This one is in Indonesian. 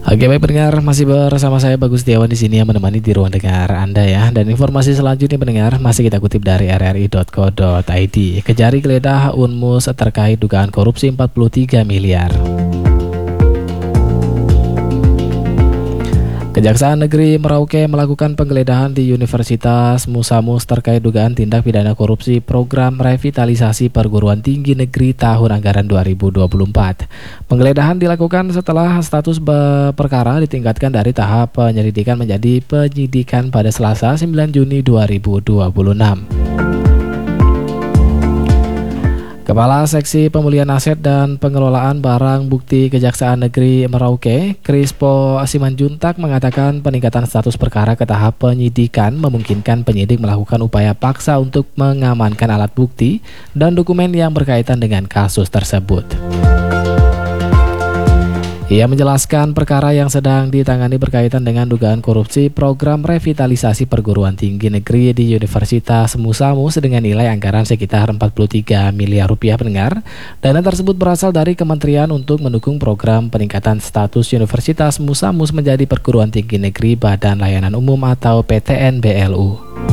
Oke, baik pendengar, masih bersama saya Bagus Setiawan di sini yang menemani di ruang dengar Anda ya. Dan informasi selanjutnya pendengar masih kita kutip dari rri.co.id. Kejari geledah Unmus terkait dugaan korupsi 43 miliar. Kejaksaan Negeri Merauke melakukan penggeledahan di Universitas Musamus terkait dugaan tindak pidana korupsi program revitalisasi perguruan tinggi negeri tahun anggaran 2024. Penggeledahan dilakukan setelah status perkara ditingkatkan dari tahap penyelidikan menjadi penyidikan pada Selasa 9 Juni 2026. Kepala Seksi Pemulihan Aset dan Pengelolaan Barang Bukti Kejaksaan Negeri Merauke, Krispo Simanjuntak mengatakan peningkatan status perkara ke tahap penyidikan memungkinkan penyidik melakukan upaya paksa untuk mengamankan alat bukti dan dokumen yang berkaitan dengan kasus tersebut. Ia menjelaskan perkara yang sedang ditangani berkaitan dengan dugaan korupsi program revitalisasi perguruan tinggi negeri di Universitas Musamus dengan nilai anggaran sekitar 43 miliar rupiah pendengar. Dana tersebut berasal dari kementerian untuk mendukung program peningkatan status Universitas Musamus menjadi perguruan tinggi negeri Badan Layanan Umum atau PTN BLU.